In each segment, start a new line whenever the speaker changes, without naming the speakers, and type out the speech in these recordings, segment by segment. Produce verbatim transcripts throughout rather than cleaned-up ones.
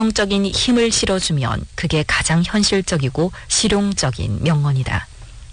적인 힘을 실어주면 그게 가장 현실적이고 실용적인 명언이다.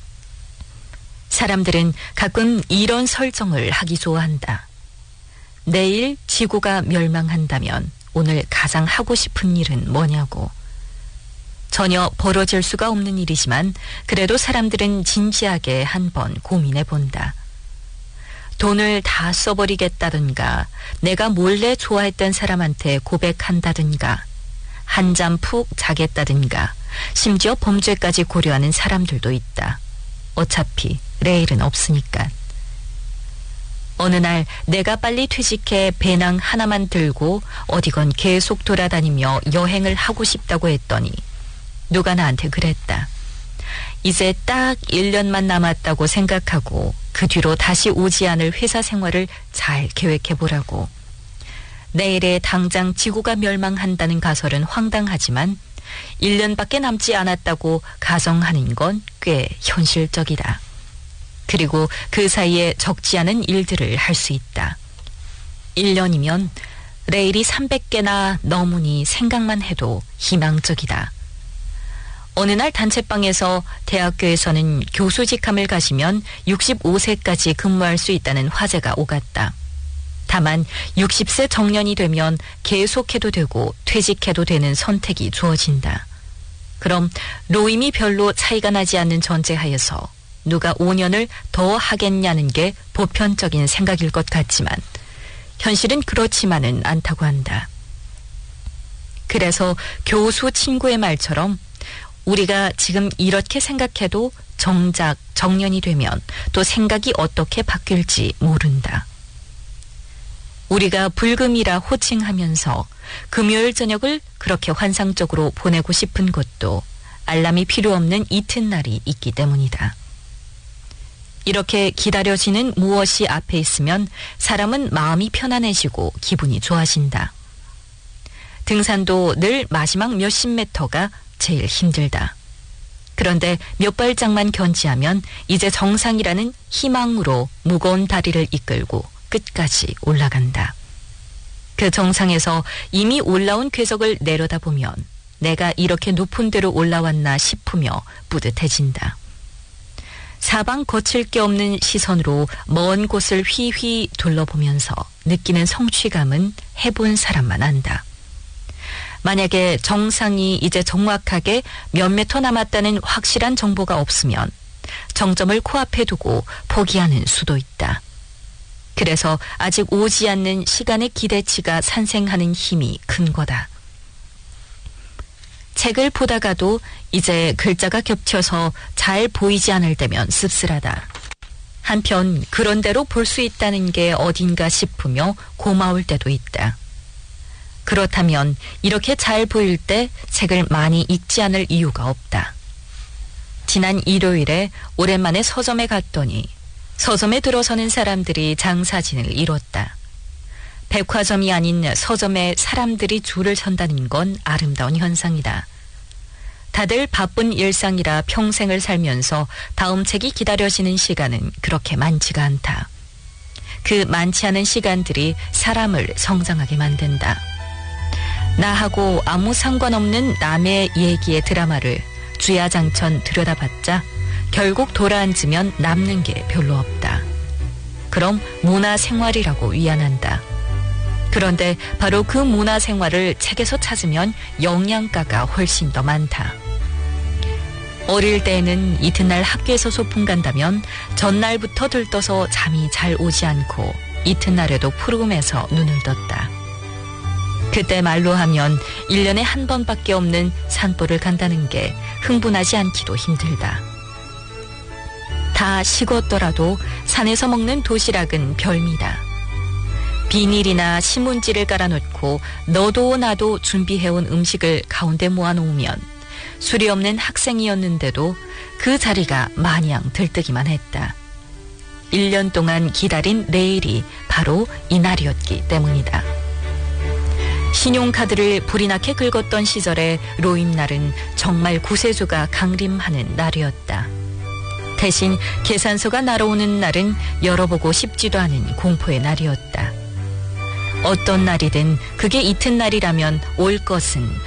사람들은 가끔 이런 설정을 하기 좋아한다. 내일 지구가 멸망한다면 오늘 가장 하고 싶은 일은 뭐냐고. 전혀 벌어질 수가 없는 일이지만 그래도 사람들은 진지하게 한번 고민해 본다. 돈을 다 써버리겠다든가, 내가 몰래 좋아했던 사람한테 고백한다든가, 한잠 푹 자겠다든가, 심지어 범죄까지 고려하는 사람들도 있다. 어차피 내일은 없으니까. 어느 날 내가 빨리 퇴직해 배낭 하나만 들고 어디건 계속 돌아다니며 여행을 하고 싶다고 했더니 누가 나한테 그랬다. 이제 딱 일 년만 남았다고 생각하고 그 뒤로 다시 오지 않을 회사 생활을 잘 계획해보라고. 내일에 당장 지구가 멸망한다는 가설은 황당하지만 일 년밖에 남지 않았다고 가정하는 건 꽤 현실적이다. 그리고 그 사이에 적지 않은 일들을 할 수 있다. 일 년이면 레일이 삼백 개나 넘으니 생각만 해도 희망적이다. 어느 날 단체방에서 대학교에서는 교수 직함을 가지면 육십오 세까지 근무할 수 있다는 화제가 오갔다. 다만 육십 세 정년이 되면 계속해도 되고 퇴직해도 되는 선택이 주어진다. 그럼 노임이 별로 차이가 나지 않는 전제하에서 누가 오 년을 더 하겠냐는 게 보편적인 생각일 것 같지만 현실은 그렇지만은 않다고 한다. 그래서 교수 친구의 말처럼 우리가 지금 이렇게 생각해도 정작 정년이 되면 또 생각이 어떻게 바뀔지 모른다. 우리가 불금이라 호칭하면서 금요일 저녁을 그렇게 환상적으로 보내고 싶은 것도 알람이 필요 없는 이튿날이 있기 때문이다. 이렇게 기다려지는 무엇이 앞에 있으면 사람은 마음이 편안해지고 기분이 좋아진다. 등산도 늘 마지막 몇십 미터가 제일 힘들다. 그런데 몇 발짝만 견지하면 이제 정상이라는 희망으로 무거운 다리를 이끌고 끝까지 올라간다. 그 정상에서 이미 올라온 궤적을 내려다보면 내가 이렇게 높은 데로 올라왔나 싶으며 뿌듯해진다. 사방 거칠 게 없는 시선으로 먼 곳을 휘휘 둘러보면서 느끼는 성취감은 해본 사람만 안다. 만약에 정상이 이제 정확하게 몇 미터 남았다는 확실한 정보가 없으면 정점을 코앞에 두고 포기하는 수도 있다. 그래서 아직 오지 않는 시간의 기대치가 산생하는 힘이 큰 거다. 책을 보다가도 이제 글자가 겹쳐서 잘 보이지 않을 때면 씁쓸하다. 한편 그런 대로 볼 수 있다는 게 어딘가 싶으며 고마울 때도 있다. 그렇다면 이렇게 잘 보일 때 책을 많이 읽지 않을 이유가 없다. 지난 일요일에 오랜만에 서점에 갔더니 서점에 들어서는 사람들이 장사진을 이뤘다. 백화점이 아닌 서점에 사람들이 줄을 선다는 건 아름다운 현상이다. 다들 바쁜 일상이라 평생을 살면서 다음 책이 기다려지는 시간은 그렇게 많지가 않다. 그 많지 않은 시간들이 사람을 성장하게 만든다. 나하고 아무 상관없는 남의 얘기의 드라마를 주야장천 들여다봤자 결국 돌아앉으면 남는 게 별로 없다. 그럼 문화생활이라고 위안한다. 그런데 바로 그 문화생활을 책에서 찾으면 영양가가 훨씬 더 많다. 어릴 때에는 이튿날 학교에서 소풍 간다면 전날부터 들떠서 잠이 잘 오지 않고 이튿날에도 푸르름에서 눈을 떴다. 그때 말로 하면 일 년에 한 번밖에 없는 산보를 간다는 게 흥분하지 않기도 힘들다. 다 식었더라도 산에서 먹는 도시락은 별미다. 비닐이나 신문지를 깔아놓고 너도 나도 준비해온 음식을 가운데 모아놓으면 술이 없는 학생이었는데도 그 자리가 마냥 들뜨기만 했다. 일 년 동안 기다린 내일이 바로 이날이었기 때문이다. 신용카드를 불이 나게 긁었던 시절에 로임날은 정말 구세주가 강림하는 날이었다. 대신 계산서가 날아오는 날은 열어보고 싶지도 않은 공포의 날이었다. 어떤 날이든 그게 이튿날이라면 올 것은